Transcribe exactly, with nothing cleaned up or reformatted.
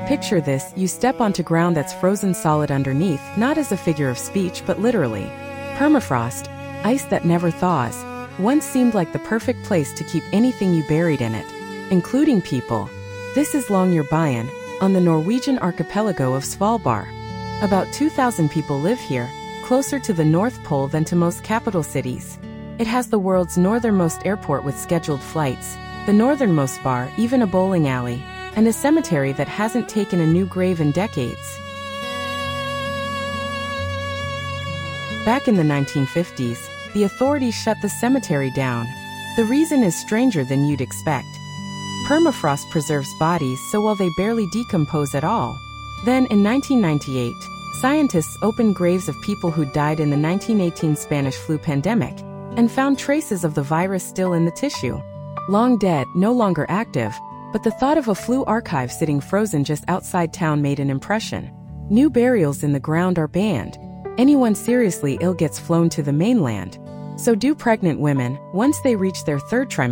Picture this: you step onto ground that's frozen solid underneath, not as a figure of speech but literally. Permafrost, ice that never thaws, once seemed like the perfect place to keep anything you buried in it, including people. This is Longyearbyen, on the Norwegian archipelago of Svalbard. About two thousand people live here, closer to the North Pole than to most capital cities. It has the world's northernmost airport with scheduled flights, the northernmost bar, even a bowling alley, and a cemetery that hasn't taken a new grave in decades. Back in the nineteen fifties, the authorities shut the cemetery down. The reason is stranger than you'd expect. Permafrost preserves bodies so well they barely decompose at all. Then, in nineteen ninety-eight, scientists opened graves of people who died in the nineteen eighteen Spanish flu pandemic and found traces of the virus still in the tissue. Long dead, no longer active, but the thought of a flu archive sitting frozen just outside town made an impression. New burials in the ground are banned. Anyone seriously ill gets flown to the mainland. So do pregnant women, once they reach their third trimester.